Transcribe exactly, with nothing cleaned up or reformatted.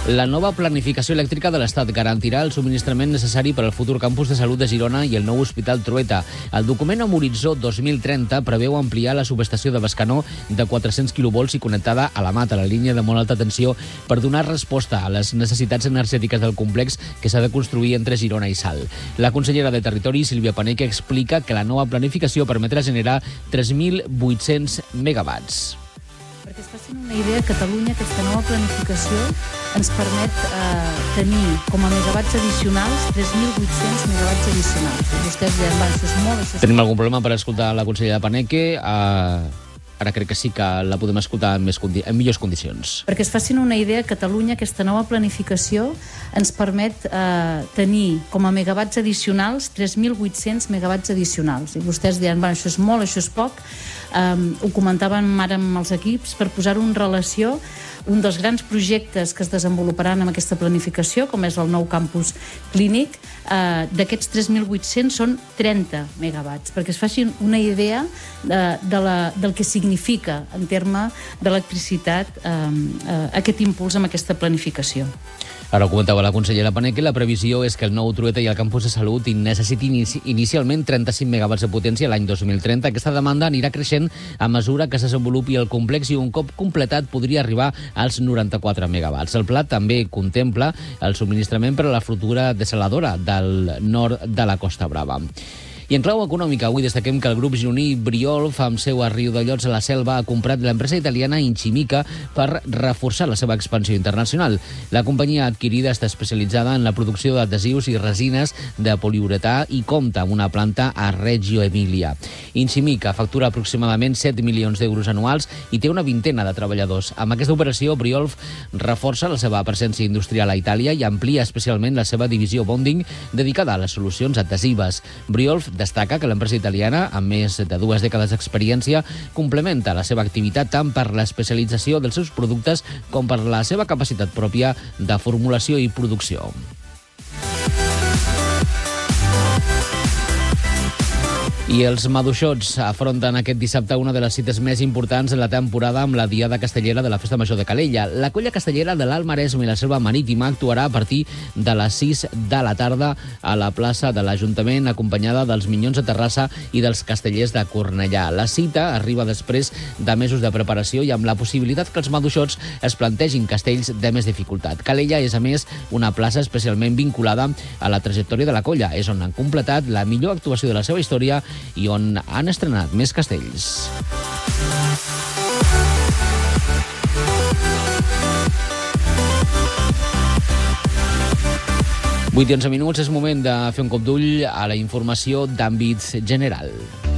La nova planificació elèctrica de l'Estat garantirà el subministrament necessari per al futur campus de salut de Girona i el nou Hospital Trueta. El document amb horitzó dos mil trenta preveu ampliar la subestació de Bescanó de quatre-cents quilovolts i connectada a la Mata, la línia de molt alta tensió, per donar resposta a les necessitats energètiques del complex que s'ha de construir entre Girona i Salt. La consellera de Territori, Sílvia Paneque, explica que la nova planificació permetrà generar tres mil vuit-cents megawatts. Perquè es facin una idea, a Catalunya aquesta nova planificació ens permet eh, tenir com a megawatts addicionals tres mil vuit-cents megawatts addicionals. Vostès diran, va, això és molt... Això és... Tenim algun problema per escoltar la consellera Paneque? Uh... Ara crec que sí que la podem escoltar en, més condi- en millors condicions. Perquè es facin una idea, a Catalunya aquesta nova planificació ens permet eh, tenir com a megawatts addicionals tres mil vuit-cents megawatts addicionals. I vostès diran, bueno, això és molt, això és poc. Um, ho comentàvem ara amb els equips per posar-ho en relació. Un dels grans projectes que es desenvoluparan amb aquesta planificació, com és el nou campus clínic, eh, d'aquests tres mil vuit-cents són trenta megawatts, perquè es facin una idea de, de la, del que significa en termes d'electricitat eh, eh, aquest impuls amb aquesta planificació. Ara ho comentava la consellera Paneque, la previsió és que el nou Trueta i el campus de salut necessitin inicialment trenta-cinc megawatts de potència l'any dos mil trenta. Aquesta demanda anirà creixent a mesura que es desenvolupi el complex i un cop completat podria arribar als noranta-quatre megawatts. El pla també contempla el subministrament per a la futura desaladora del nord de la Costa Brava. I en clau econòmica, avui destaquem que el grup gironí Briolf, amb seu a Riudellots a la Selva, ha comprat l'empresa italiana Inchimica per reforçar la seva expansió internacional. La companyia adquirida està especialitzada en la producció d'adhesius i resines de poliuretà i compta amb una planta a Reggio Emilia. Inchimica factura aproximadament set milions d'euros anuals i té una vintena de treballadors. Amb aquesta operació, Briolf reforça la seva presència industrial a Itàlia i amplia especialment la seva divisió bonding dedicada a les solucions adhesives. Briolf destaca que l'empresa italiana, amb més de dues dècades d'experiència, complementa la seva activitat tant per l'especialització dels seus productes com per la seva capacitat pròpia de formulació i producció. I els maduixots afronten aquest dissabte una de les cites més importants de la temporada amb la Diada Castellera de la Festa Major de Calella. La colla castellera de l'Alt Maresme i la Selva Marítima actuarà a partir de les sis de la tarda a la plaça de l'Ajuntament, acompanyada dels Minyons de Terrassa i dels Castellers de Cornellà. La cita arriba després de mesos de preparació i amb la possibilitat que els maduixots es plantegin castells de més dificultat. Calella és, a més, una plaça especialment vinculada a la trajectòria de la colla. És on han completat la millor actuació de la seva història i on han estrenat més castells. vuit i onze minuts, és moment de fer un cop d'ull a la informació d'àmbit general.